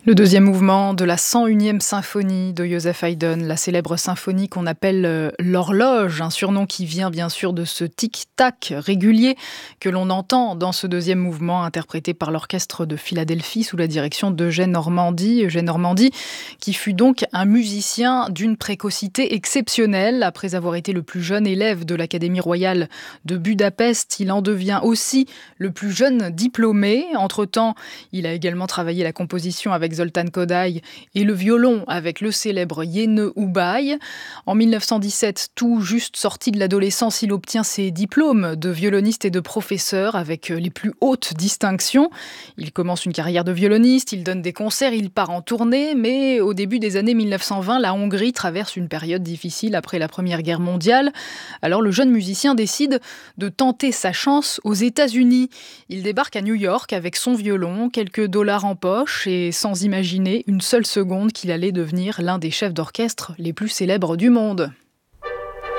Le deuxième mouvement de la 101e symphonie de Joseph Haydn, la célèbre symphonie qu'on appelle l'horloge, un surnom qui vient bien sûr de ce tic-tac régulier que l'on entend dans ce deuxième mouvement interprété par l'orchestre de Philadelphie sous la direction d'Eugène Normandie. Eugène Normandie qui fut donc un musicien d'une précocité exceptionnelle. Après avoir été le plus jeune élève de l'Académie royale de Budapest, il en devient aussi le plus jeune diplômé. Entre-temps, il a également travaillé la composition avec Zoltán Kodály et le violon avec le célèbre Jéne Hubay. En 1917, tout juste sorti de l'adolescence, il obtient ses diplômes de violoniste et de professeur avec les plus hautes distinctions. Il commence une carrière de violoniste, il donne des concerts, il part en tournée, mais au début des années 1920, la Hongrie traverse une période difficile après la Première Guerre mondiale. Alors le jeune musicien décide de tenter sa chance aux États-Unis. Il débarque à New York avec son violon, quelques dollars en poche et sans imaginer une seule seconde qu'il allait devenir l'un des chefs d'orchestre les plus célèbres du monde.